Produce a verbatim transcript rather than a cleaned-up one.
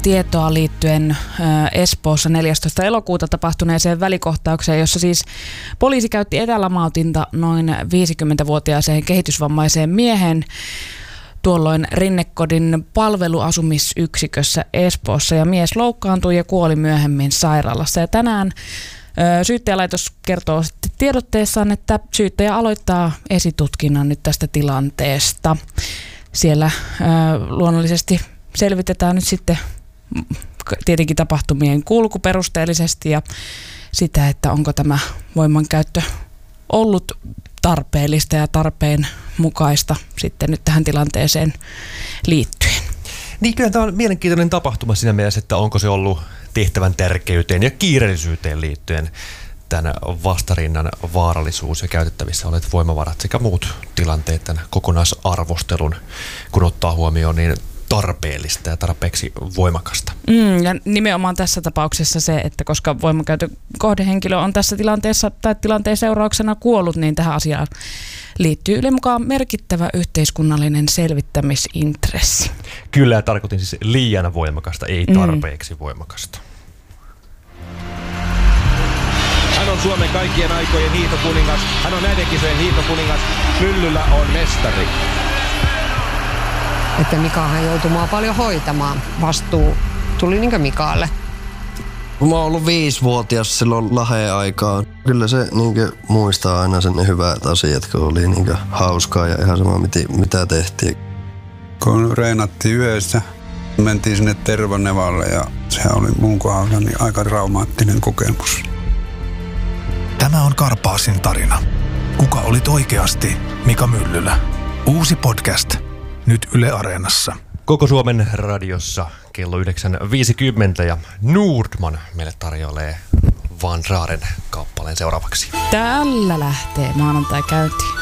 tietoa liittyen Espoossa neljästoista elokuuta tapahtuneeseen välikohtaukseen, jossa siis poliisi käytti etälamautinta noin viisikymmentävuotiaaseen kehitysvammaiseen miehen tuolloin Rinnekodin palveluasumisyksikössä Espoossa, ja mies loukkaantui ja kuoli myöhemmin sairaalassa. Ja tänään syyttäjälaitos kertoo tiedotteessaan, että syyttäjä aloittaa esitutkinnan nyt tästä tilanteesta. Siellä luonnollisesti selvitetään nyt sitten tietenkin tapahtumien kulku perusteellisesti ja sitä, että onko tämä voimankäyttö ollut tarpeellista ja tarpeen mukaista sitten nyt tähän tilanteeseen liittyen. Niin, kyllä tämä on mielenkiintoinen tapahtuma siinä mielessä, että onko se ollut tehtävän tärkeyteen ja kiireellisyyteen liittyen tämän vastarinnan vaarallisuus ja käytettävissä olevat voimavarat sekä muut tilanteet tämän kokonaisarvostelun, kun ottaa huomioon, niin tarpeellista ja tarpeeksi voimakasta. Mm, ja nimenomaan tässä tapauksessa se, että koska voimankäytön kohdehenkilö on tässä tilanteessa tai tilanteen seurauksena kuollut, niin tähän asiaan liittyy ylen mukaan merkittävä yhteiskunnallinen selvittämisintressi. Kyllä, ja tarkoitin siis liian voimakasta, ei tarpeeksi mm. voimakasta. Hän on Suomen kaikkien aikojen hiihtokuningas. Hän on näiden kisojen hiihtokuningas. Myllyllä on mestari. Että Mikahan joutui mua paljon hoitamaan. Vastuu tuli niinkö Mikaalle. Mä oon ollut viisivuotias silloin Laheen aikaan. Kyllä se niinkö muistaa aina sen hyvät asiat, kun oli niinkö hauskaa ja ihan sama mitä tehtiin. Kun reenattiin yössä, mentiin sinne Tervanevalle ja se oli mun kohdalla niin aika traumaattinen kokemus. Tämä on Karpaasin tarina. Kuka olit oikeasti Mika Myllylä? Uusi podcast. Nyt Yle Areenassa. Koko Suomen radiossa kello yhdeksän viisikymmentä ja Nordman meille tarjoilee Van Raaren kappaleen seuraavaksi. Tällä lähtee maanantai käyntiin.